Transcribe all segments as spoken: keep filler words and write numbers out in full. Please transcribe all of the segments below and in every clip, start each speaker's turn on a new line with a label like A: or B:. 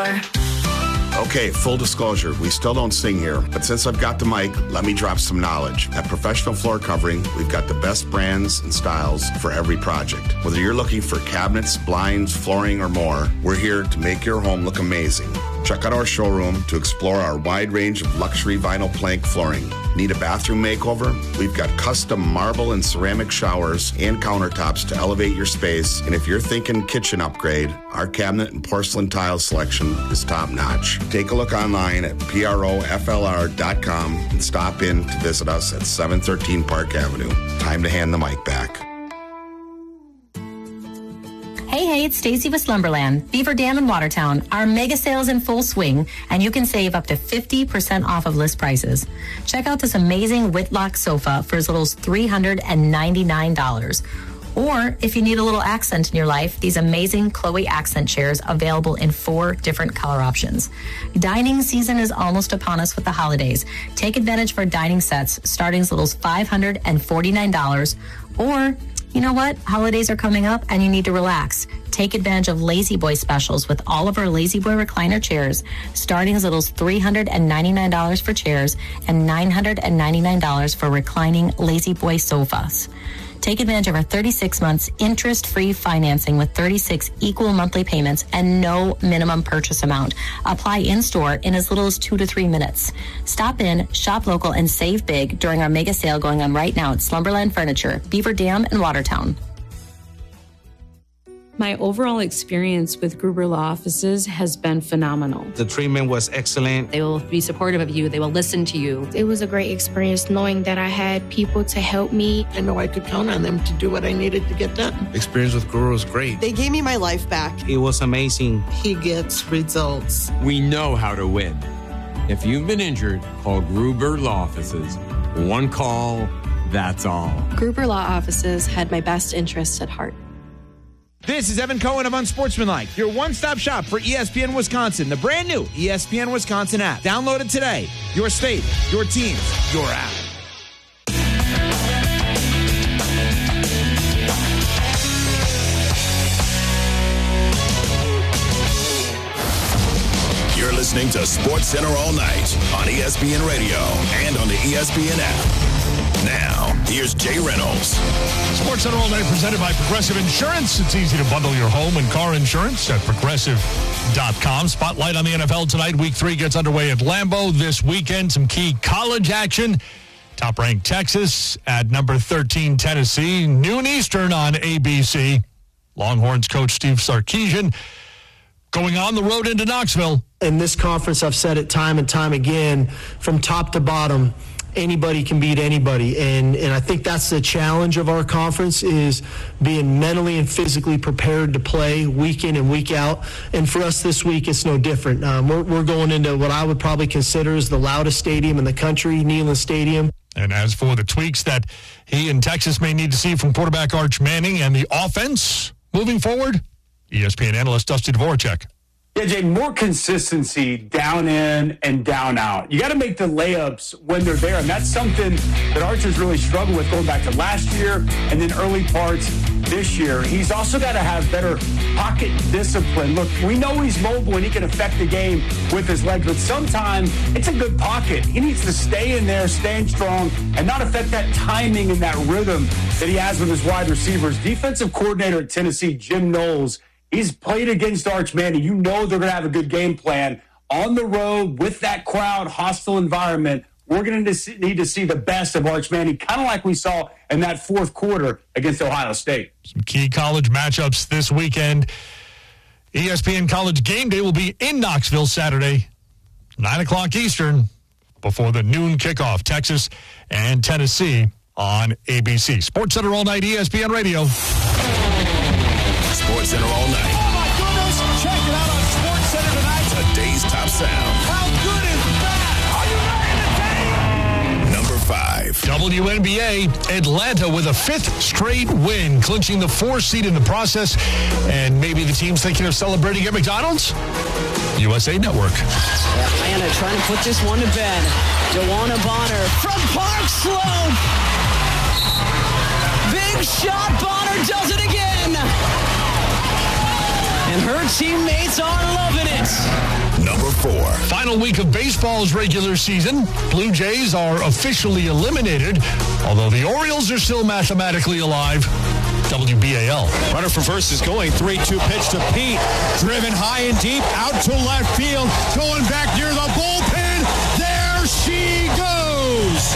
A: floor.
B: Okay, full disclosure, we still don't sing here, but since I've got the mic, let me drop some knowledge. At Professional Floor Covering, we've got the best brands and styles for every project. Whether you're looking for cabinets, blinds, flooring, or more, we're here to make your home look amazing. Check out our showroom to explore our wide range of luxury vinyl plank flooring. Need a bathroom makeover? We've got custom marble and ceramic showers and countertops to elevate your space. And if you're thinking kitchen upgrade, our cabinet and porcelain tile selection is top notch. Take a look online at proflr dot com and stop in to visit us at seven thirteen Park Avenue. Time to hand the mic back.
C: Hey, hey, it's Stacy with Slumberland, Beaver Dam in Watertown. Our mega sale is in full swing, and you can save up to fifty percent off of list prices. Check out this amazing Whitlock sofa for as little as three hundred ninety-nine dollars. Or if you need a little accent in your life, these amazing Chloe accent chairs available in four different color options. Dining season is almost upon us with the holidays. Take advantage of our dining sets starting as little as five hundred forty-nine dollars. Or, you know what? Holidays are coming up and you need to relax. Take advantage of Lazy Boy specials with all of our Lazy Boy recliner chairs, starting as little as three hundred ninety-nine dollars for chairs and nine hundred ninety-nine dollars for reclining Lazy Boy sofas. Take advantage of our thirty-six months interest-free financing with thirty-six equal monthly payments and no minimum purchase amount. Apply in-store in as little as two to three minutes. Stop in, shop local, and save big during our mega sale going on right now at Slumberland Furniture, Beaver Dam, and Watertown.
D: My overall experience with Gruber Law Offices has been phenomenal.
E: The treatment was excellent.
F: They will be supportive of you. They will listen to you.
G: It was a great experience knowing that I had people to help me.
H: I know I could count on them to do what I needed to get done.
I: Experience with Gruber was great.
J: They gave me my life back.
E: It was amazing.
H: He gets results.
K: We know how to win. If you've been injured, call Gruber Law Offices. One call, that's all.
L: Gruber Law Offices had my best interests at heart.
M: This is Evan Cohen of Unsportsmanlike, your one-stop shop for E S P N Wisconsin, the brand new E S P N Wisconsin app. Download it today. Your state, your teams, your app.
N: You're listening to Sports Center all night on E S P N Radio and on the E S P N app. Now, here's Jay Reynolds.
O: Sports Center all night presented by Progressive Insurance. It's easy to bundle your home and car insurance at progressive dot com. Spotlight on the N F L tonight. Week three gets underway at Lambeau this weekend. Some key college action. Top-ranked Texas at number thirteen, Tennessee. Noon Eastern on A B C. Longhorns coach Steve Sarkisian going on the road into Knoxville.
P: In this conference, I've said it time and time again, from top to bottom, anybody can beat anybody. And, and I think that's the challenge of our conference, is being mentally and physically prepared to play week in and week out. And for us this week, it's no different. Um, we're, we're going into what I would probably consider is the loudest stadium in the country, Neyland Stadium.
O: And as for the tweaks that he and Texas may need to see from quarterback Arch Manning and the offense moving forward, E S P N analyst Dusty Dvoracek.
Q: Yeah, Jay, more consistency down in and down out. You got to make the layups when they're there, and that's something that Arch has really struggled with going back to last year and then early parts this year. He's also got to have better pocket discipline. Look, we know he's mobile and he can affect the game with his legs, but sometimes it's a good pocket. He needs to stay in there, staying strong, and not affect that timing and that rhythm that he has with his wide receivers. Defensive coordinator at Tennessee, Jim Knowles, he's played against Arch Manning. You know they're going to have a good game plan. On the road, with that crowd, hostile environment, we're going to need to see the best of Arch Manning, kind of like we saw in that fourth quarter against Ohio State.
O: Some key college matchups this weekend. E S P N College Game Day will be in Knoxville Saturday, nine o'clock Eastern, before the noon kickoff. Texas and Tennessee on A B C. Sports Center all night, E S P N Radio.
N: Sports Center all night.
R: Oh, my goodness. Check it out on Sports Center tonight.
N: Today's top sound.
R: How good is that? Are you ready to take?
N: Number five.
O: W N B A, Atlanta with a fifth straight win, clinching the four seed in the process. And maybe the team's thinking of celebrating at McDonald's? U S A Network.
S: Atlanta trying to put this one to bed. DeWanna Bonner from Park Slope. Big shot. Bonner does it again. And her teammates are loving it.
N: four.
O: Final week of baseball's regular season. Blue Jays are officially eliminated, although the Orioles are still mathematically alive. W B A L.
R: Runner from first is going. three two pitch to Pete. Driven high and deep out to left field. Going back near the bullpen. There she goes.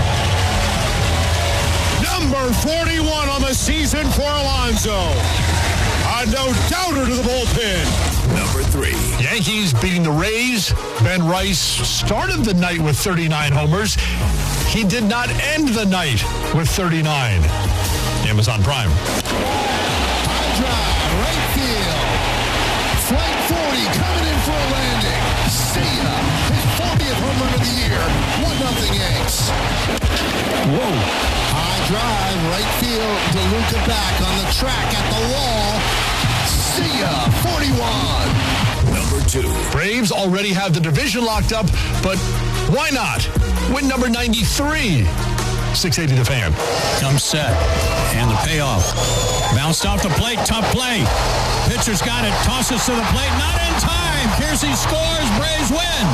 R: Number forty-one on the season for Alonso. A no-doubter to the bullpen.
N: Number three.
O: Yankees beating the Rays. Ben Rice started the night with thirty-nine homers. He did not end the night with thirty-nine. Amazon Prime.
R: High drive, right field. Flight forty coming in for a landing. See ya. His fortieth home run of the year. one nothing Yanks. Whoa. High drive, right field. DeLuca back on the track at the wall. See ya. forty-one.
N: Number two.
O: Braves already have the division locked up, but why not? Win number ninety-three. six eighty The Fan.
A: Comes set. And the payoff. Bounced off the plate. Tough play. Pitcher's got it. Tosses to the plate. Not in time. Kersey scores. Braves win.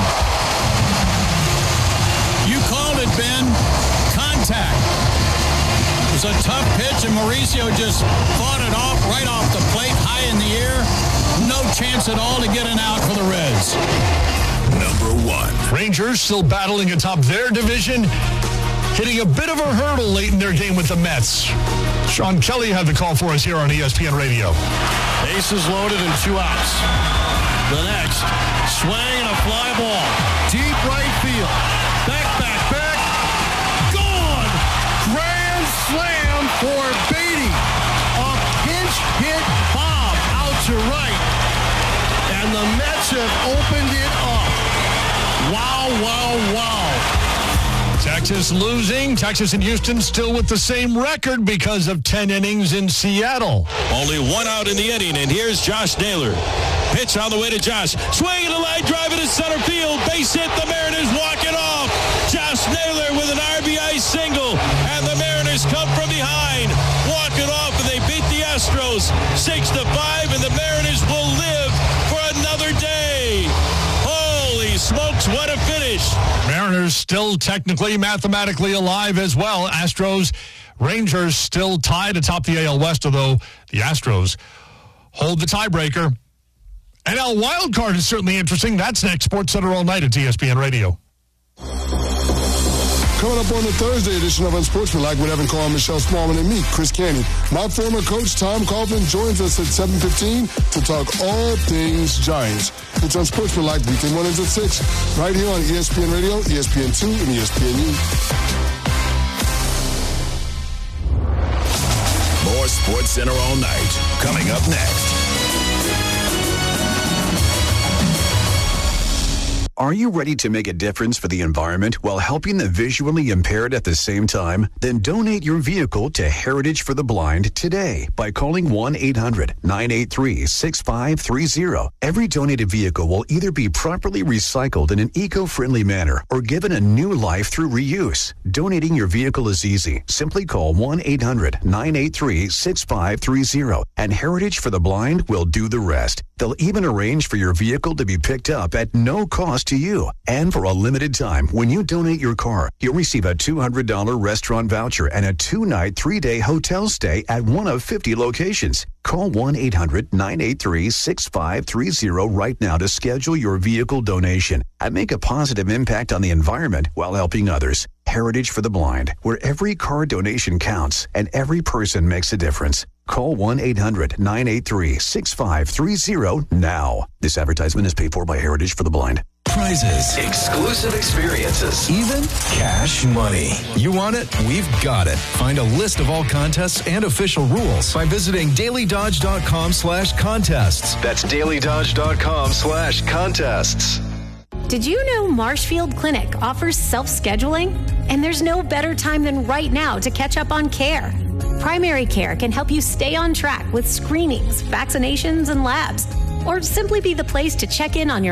A: You called it, Ben. Contact. It was a tough pitch, and Mauricio just fought it off right off the plate, high in the air. No chance at all to get an out for the Reds.
N: Number one.
O: Rangers still battling atop their division, hitting a bit of a hurdle late in their game with the Mets. Sean Kelly had the call for us here on E S P N Radio.
R: Bases loaded and two outs. The next, swing and a fly ball. Deep right field. Back, back, back. Gone! Grand slam for Beatty. A pinch hit bomb out to right. And the Mets have opened it up. Wow, wow, wow.
O: Texas losing. Texas and Houston still with the same record because of ten innings in Seattle.
I: Only one out in the inning, and here's Josh Naylor. Pitch on the way to Josh. Swing and a line drive into center field. Base hit. The Mariners walk it off. Josh Naylor with an R B I single, and the Mariners come from behind. Walk it off, and they beat the Astros six to five, and the Mariners will live for another day. Holy smokes, what a finish.
O: Mariners still technically, mathematically alive as well. Astros, Rangers still tied atop the A L West, although the Astros hold the tiebreaker. N L wildcard is certainly interesting. That's next. Sports Center all night at E S P N Radio.
J: Coming up on the Thursday edition of Unsportsmanlike with Evan Carr, Michelle Smallman, and me, Chris Canning. My former coach, Tom Coughlin, joins us at seven fifteen to talk all things Giants. It's Unsportsmanlike, weekend mornings at six, right here on E S P N Radio, E S P N two, and E S P N U.
N: More Sports Center all night. Coming up next.
T: Are you ready to make a difference for the environment while helping the visually impaired at the same time? Then donate your vehicle to Heritage for the Blind today by calling one eight hundred nine eight three six five three zero. Every donated vehicle will either be properly recycled in an eco-friendly manner or given a new life through reuse. Donating your vehicle is easy. Simply call one eight hundred nine eight three six five three zero and Heritage for the Blind will do the rest. They'll even arrange for your vehicle to be picked up at no cost to you. And for a limited time, when you donate your car, you'll receive a two hundred dollars restaurant voucher and a two-night, three-day hotel stay at one of fifty locations. Call one eight hundred nine eight three six five three zero right now to schedule your vehicle donation and make a positive impact on the environment while helping others. Heritage for the Blind, where every car donation counts and every person makes a difference. Call one eight hundred nine eight three six five three zero now. This advertisement is paid for by Heritage for the Blind.
N: Prizes, exclusive experiences, even cash money.
U: You want it? We've got it. Find a list of all contests and official rules by visiting daily dodge dot com slash contests.
N: That's daily dodge dot com slash contests.
V: Did you know Marshfield Clinic offers self-scheduling? And there's no better time than right now to catch up on care. Primary care can help you stay on track with screenings, vaccinations, and labs, or simply be the place to check in on your